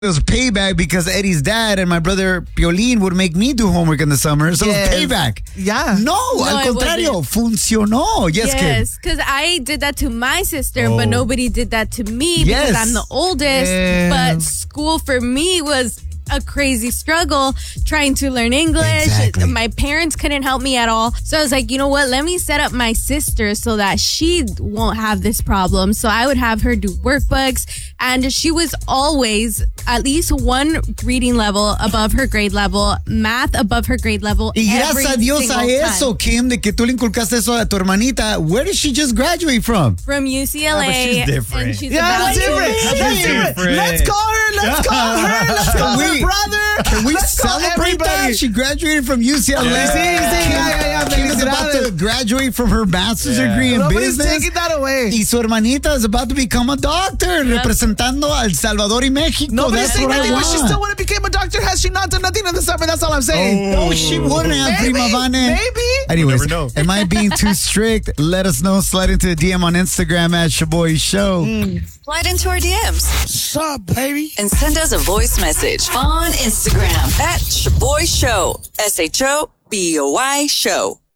It was payback because Eddie's dad and my brother Piolín would make me do homework in the summer. So it was payback. Yeah. No, al contrario, funcionó. Yes, because I did that to my sister, but nobody did that to me because I'm the oldest. But school for me was a crazy struggle trying to learn English. Exactly. My parents couldn't help me at all. So I was like, you know what? Let me set up my sister so that she won't have this problem. So I would have her do workbooks. And she was always at least one reading level above her grade level, math above her grade level. Y gracias a Dios a eso, Kim, de que tú le inculcaste eso a tu hermanita. Where did she just graduate from? From UCLA. But she's different. And she's That's different. Let's call her. Let's call her brother. Can we Let's call celebrate everybody. that? She graduated from UCLA. Kim is about to graduate from her master's degree in Nobody's business. taking that away. Y su hermanita is about to become a doctor, representando a El Salvador y México. Nobody's That's saying what I nothing, but she want. still would have became a doctor. Has she not done nothing in the summer? That's all I'm saying. No, she wouldn't have, Maybe, Prima Vane. maybe. Anyways, We'll never know. am I being too strict? Let us know. Slide into a DM on Instagram at Shaboy Show. Slide into our DMs What's up, baby? and send us a voice message on Instagram at Shaboy Show. SHOBOY Show.